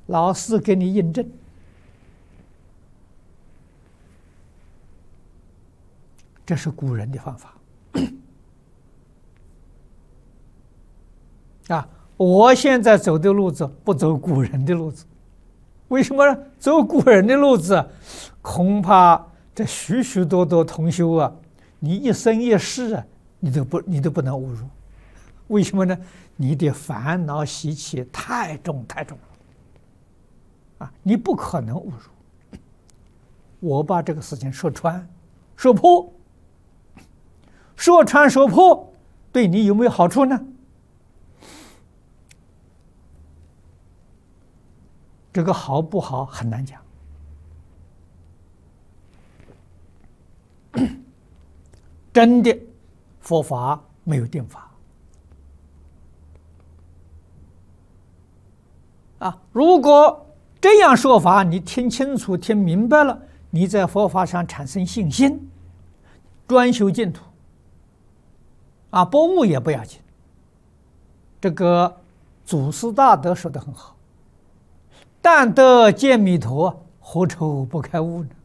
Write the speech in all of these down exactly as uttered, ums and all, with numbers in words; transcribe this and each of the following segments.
老师给你印证。这是古人的方法啊！我现在走的路子不走古人的路子，为什么呢？走古人的路子，恐怕这许许多多同修啊，你一生一世啊，你都不你都不能误入。为什么呢？你的烦恼习气太重太重了啊！你不可能误入。我把这个事情说穿说破。说穿说破，对你有没有好处呢？这个好不好很难讲。真的，佛法没有定法啊！如果这样说法，你听清楚、听明白了，你在佛法上产生信心，专修净土。啊，不悟也不要紧。这个祖师大德说得很好：“但得见弥陀，何愁不开悟呢？”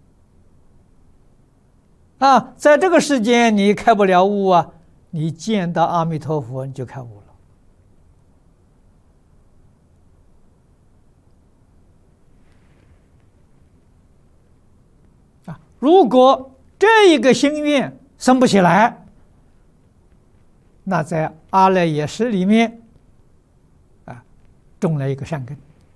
啊，在这个世间你开不了悟啊，你见到阿弥陀佛你就开悟了。啊，如果这一个心愿生不起来，那在阿赖耶识里面，啊，种了一个善根。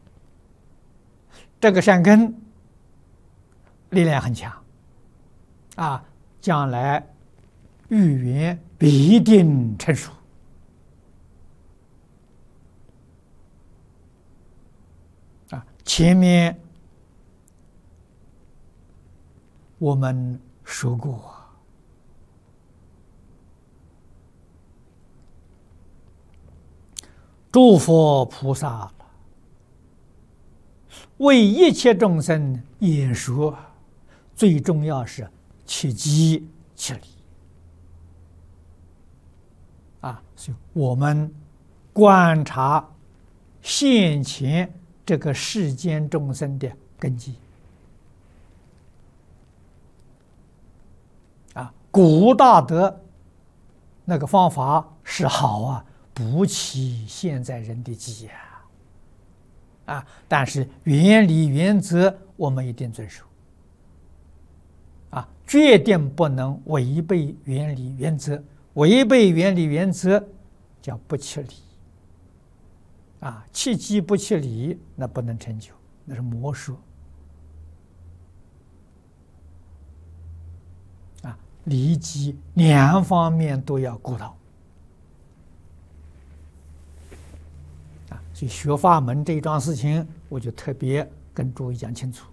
这个善根力量很强，啊，将来遇缘必定成熟。啊，前面我们说过。诸佛菩萨为一切众生演说，最重要是切机切理啊！所以我们观察现前这个世间众生的根基啊，古大德那个方法是好啊。不起现在人的机啊，啊！但是原理原则我们一定遵守，啊，决定不能违背原理原则。违背原理原则叫不切理，啊，切机不切理，那不能成就，那是魔术。啊，理机两方面都要顾到。所以学法门这一桩事情，我就特别跟诸位讲清楚。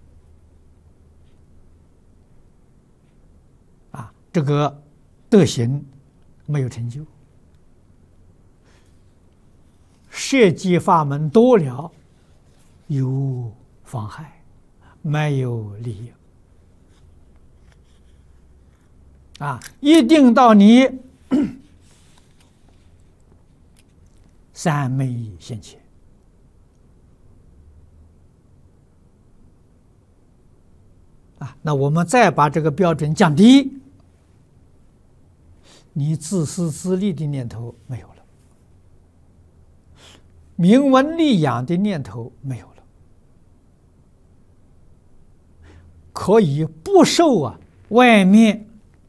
啊，这个德行没有成就，设计法门多了，有妨害，没有利益。啊，一定到你三昧现前。啊，那我们再把这个标准降低，你自私自利的念头没有了，名闻利养的念头没有了，可以不受啊外面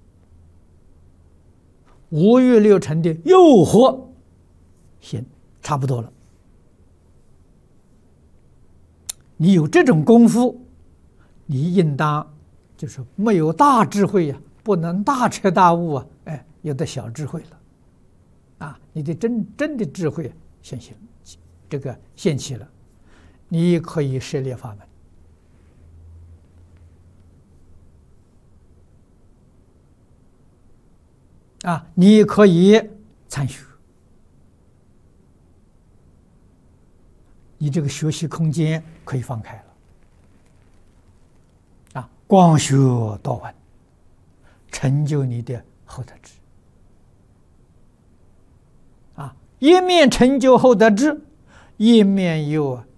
五欲六尘的诱惑，行，差不多了。你有这种功夫，你应当就是没有大智慧呀、啊，不能大彻大悟啊，哎，有的小智慧了，啊，你的真真的智慧现起，这个现起了，你可以涉猎法门。啊，你可以参学，你这个学习空间可以放开了。啊，光学多闻，成就你的后得智。啊，一面成就后得智，一面又